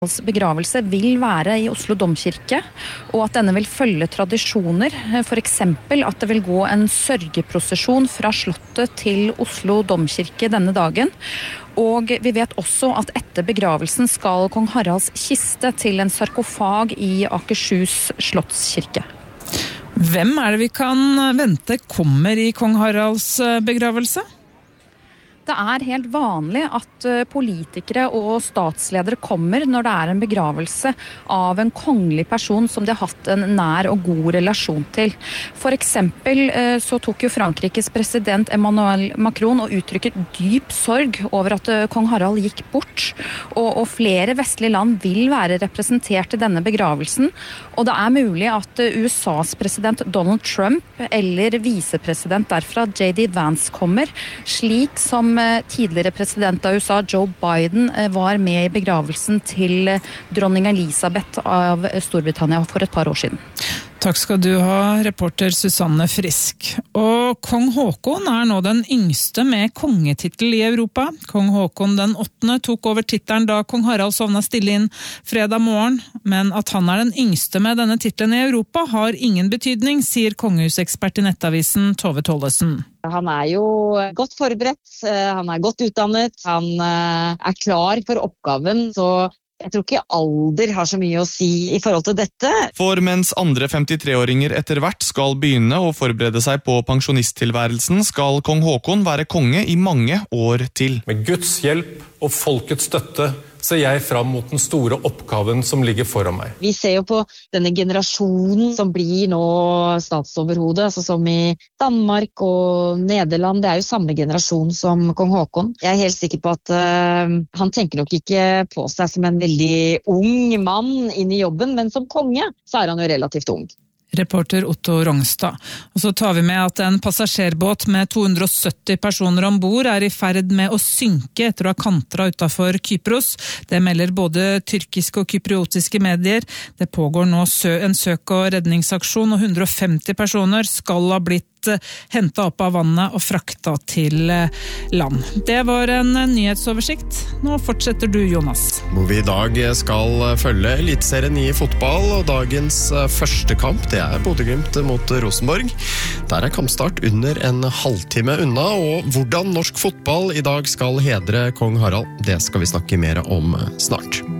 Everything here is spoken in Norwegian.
begravelse vil være i Oslo Domkirke, og at denne vil følge tradisjoner, for eksempel at det vil gå en sørgeprosesjon fra slottet til Oslo Domkirke denne dagen. Og vi vet også at etter begravelsen skal kong Haralds kiste til en sarkofag i Akershus slottskirke. Hvem er det vi kan vente kommer i kong Haralds begravelse? Det er helt vanlig at politikere og statsledere kommer når det er en begravelse av en kongelig person som de har hatt en nær og god relasjon til. For eksempel så tok jo Frankrikes president Emmanuel Macron og uttrykket dyp sorg over at kong Harald gikk bort, og flere vestlige land vil være representert i denne begravelsen, og det er mulig at USAs president Donald Trump eller visepresident derfra J.D. Vance kommer, slik som tidligere president av USA, Joe Biden, var med i begravelsen til dronning Elisabeth av Storbritannia for et par år siden. Takk skal du ha, reporter Susanne Frisk. Og kong Håkon er nå den yngste med kongetittel i Europa. Kong Håkon den 8. tok over tittelen da kong Harald sovna stille inn fredag morgen, men at han er den yngste med denne tittelen i Europa har ingen betydning, sier kongehusekspert i nettavisen Tove Tollesen. Han er jo godt forberedt, han er godt utdannet, han er klar for oppgaven, så jeg tror ikke alder har så mye å si i forhold til dette. For mens andre 53-åringer etter hvert skal begynne å forberede seg på pensjonisttilværelsen, skal kong Håkon være konge i mange år til. Med Guds hjelp og folkets støtte ser jeg fram mot den store oppgaven som ligger foran meg. Vi ser jo på denne generasjonen som blir nå statsoverhode, altså som i Danmark og Nederland. Det er jo samme generasjon som kong Håkon. Jeg er helt sikker på at han tenker nok ikke på seg som en veldig ung mann inn i jobben, men som konge så er han jo relativt ung. Reporter Otto Rongstad. Og så tar vi med at en passasjerbåt med 270 personer ombord er i ferd med å synke etter å ha kantret utenfor Kypros. Det melder både tyrkiske og kypriotiske medier. Det pågår nå en søk- og redningsaksjon, og 150 personer skal ha blitt hentet opp av vannet og fraktet til land. Det var en nyhetsoversikt. Nå fortsetter du, Jonas. Hvor vi i dag skal følge eliteserien i fotball, og dagens første kamp, det er Bodø/Glimt mot Rosenborg. Der er kampstart under en halvtime unna, og hvordan norsk fotball i dag skal hedre kong Harald, det skal vi snakke mer om snart.